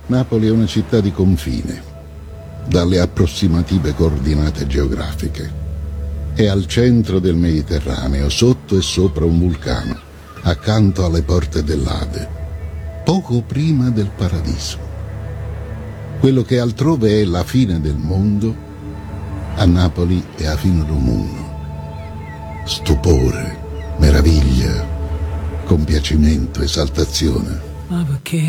Napoli è una città di confine, dalle approssimative coordinate geografiche. È al centro del Mediterraneo, sotto e sopra un vulcano, accanto alle porte dell'Ade, poco prima del paradiso. Quello che altrove è la fine del mondo, a Napoli è la fine del mondo. Stupore, meraviglia, compiacimento, esaltazione. Ma perché?